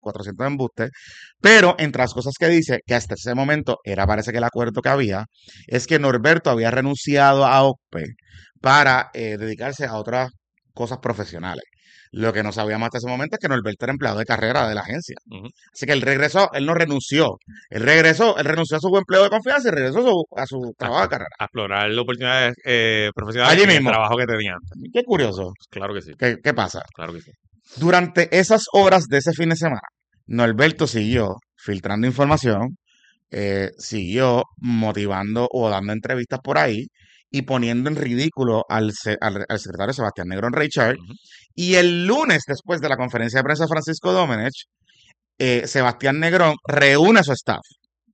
400 embustes, pero entre las cosas que dice, que hasta ese momento parece que el acuerdo que había, es que Norberto había renunciado a OCPE para dedicarse a otras cosas profesionales. Lo que no sabíamos hasta ese momento es que Norberto era empleado de carrera de la agencia. Ujú. Así que él regresó, él no renunció. Él renunció a su empleo de confianza y regresó a su A, trabajo de carrera. a explorar oportunidades profesionales Allí en el mismo. trabajo que tenía antes. Qué curioso. Claro que sí, ¿Qué pasa? claro que sí. Durante esas horas de ese fin de semana, Norberto siguió filtrando información, siguió motivando o dando entrevistas por ahí y poniendo en ridículo al secretario Sebastián Negrón Reichard. Ujú. Y el lunes, después de la conferencia de prensa de Francisco Domenech, Sebastián Negrón reúne a su staff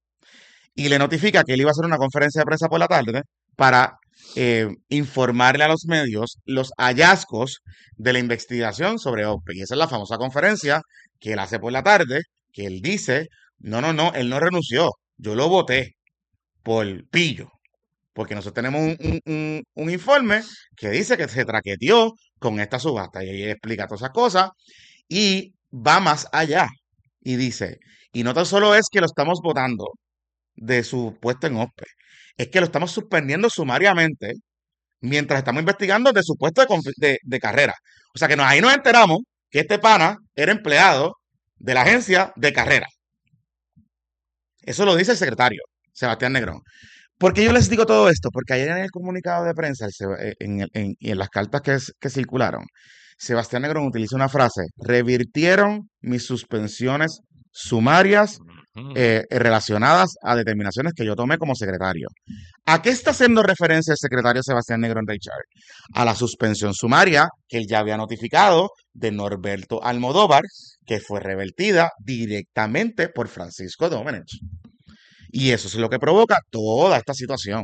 y le notifica que él iba a hacer una conferencia de prensa por la tarde para informarle a los medios los hallazgos de la investigación sobre OPE. Y esa es la famosa conferencia que él hace por la tarde, que él dice, no, él no renunció, yo lo voté por pillo, porque nosotros tenemos un informe que dice que se traqueteó con esta subasta y ahí explica todas esas cosas y va más allá y dice, y no tan solo es que lo estamos votando de su puesto en OSPE, es que lo estamos suspendiendo sumariamente mientras estamos investigando de su puesto de carrera. O sea que ahí nos enteramos que este pana era empleado de la agencia de carrera. Eso lo dice el secretario, Sebastián Negrón. ¿Por qué yo les digo todo esto? Porque ayer en el comunicado de prensa y en las cartas que circularon, Sebastián Negrón utiliza una frase, revirtieron mis suspensiones sumarias Ujú. relacionadas a determinaciones que yo tomé como secretario. ¿A qué está haciendo referencia el secretario Sebastián Negrón Reichard? A la suspensión sumaria que él ya había notificado de Norberto Almodóvar, que fue revertida directamente por Francisco Domenech. Y eso es lo que provoca toda esta situación.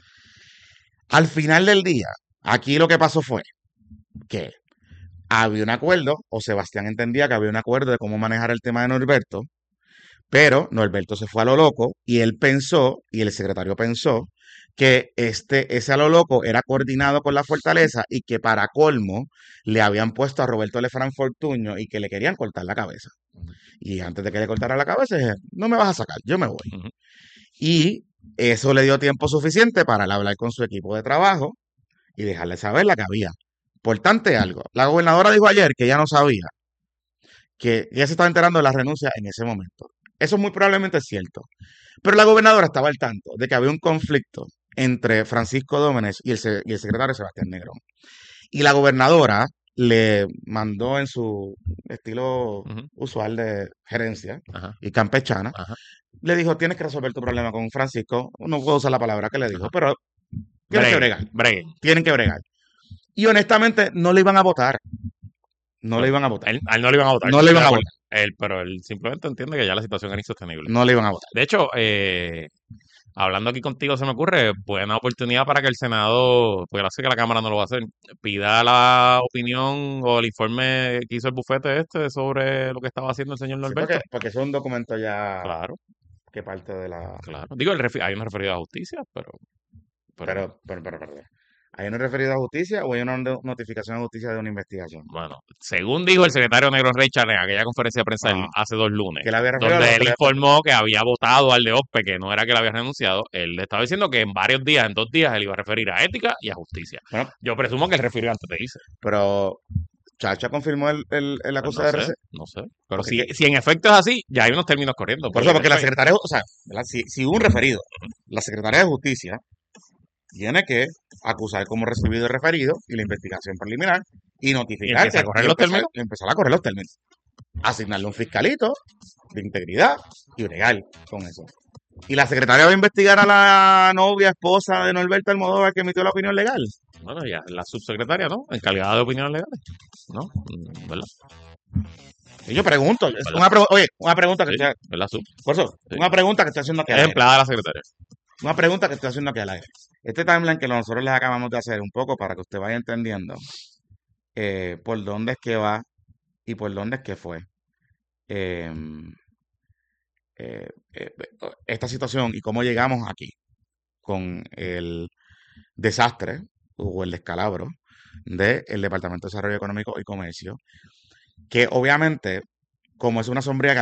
Al final del día, aquí lo que pasó fue que había un acuerdo, o Sebastián entendía que había un acuerdo de cómo manejar el tema de Norberto, pero Norberto se fue a lo loco y él pensó, y el secretario pensó, que ese a lo loco era coordinado con la Fortaleza y que para colmo le habían puesto a Roberto Lefranc Fortuño y que le querían cortar la cabeza. Y antes de que le cortara la cabeza, dije, no me vas a sacar, yo me voy. Ujú. Y eso le dio tiempo suficiente para él hablar con su equipo de trabajo y dejarle saber la que había. Importante algo, la gobernadora dijo ayer que ella no sabía, que ella se estaba enterando de la renuncia en ese momento. Eso muy probablemente es cierto. Pero la gobernadora estaba al tanto de que había un conflicto entre Francisco Dómenes y el secretario Sebastián Negrón. Y la gobernadora le mandó en su estilo Ujú. usual de gerencia Ajá, y campechana, ajá, le dijo, tienes que resolver tu problema con Francisco. No puedo usar la palabra que le dijo, ajá. pero tienes que Breguen, bregar. breguen. Tienen que bregar. Y honestamente, no le iban a votar. No le Bueno, iban a votar. a él no le iban a votar, No yo le estoy iban de a acuerdo. votar. Pero él simplemente entiende que ya la situación era insostenible. No le iban a votar. De hecho, hablando aquí contigo se me ocurre buena oportunidad para que el Senado, pues hace que la Cámara no lo va a hacer, pida la opinión o el informe que hizo el bufete este sobre lo que estaba haciendo el señor Sí, porque, Norberto. porque eso es un documento ya Claro, que parte de la. claro. Digo, hay una referida a justicia, pero Pero. ¿Hay una referida a justicia o hay una notificación a justicia de una investigación? bueno, según dijo el secretario Negro Richard en aquella conferencia de prensa Ajá. hace 2 lunes, Que le había referido a la donde él autoridad. informó que había votado al de OSPE, que no era que le había renunciado, él le estaba diciendo que en varios días, en 2 días, él iba a referir a ética y a justicia. Bueno, Yo presumo que él refirió antes de irse. pero Chacha confirmó la Pues cosa no de sé, RC. no sé. Pero Porque si en efecto es así, ya hay unos términos corriendo, por eso, porque porque la después, secretaria, o sea, ¿verdad? Si hubo un referido, la secretaria de Justicia tiene que acusar como recibido el referido y la investigación preliminar y y notificar empieza que, a correr y los empezar, términos. empezar a correr los términos. Asignarle un fiscalito de integridad y bregar con eso. Y la secretaria va a investigar a la novia, esposa de Norberto Almodóvar que emitió la opinión legal. Bueno, ya, la subsecretaria, ¿no? Encargada de opiniones legales, ¿no? ¿Verdad? Y yo pregunto, ¿Verdad? oye, una pregunta que Sí, estoy, es la sub, por eso, sí. una pregunta que estoy haciendo aquí al Es aire. empleada de la secretaria. Una pregunta que estoy haciendo aquí al aire. Este timeline que nosotros les acabamos de hacer un poco para que usted vaya entendiendo por dónde es que va y por dónde es que fue eh, eh, eh, esta situación y cómo llegamos aquí con el desastre o el descalabro del Departamento de Desarrollo Económico y Comercio, que obviamente, como es una sombría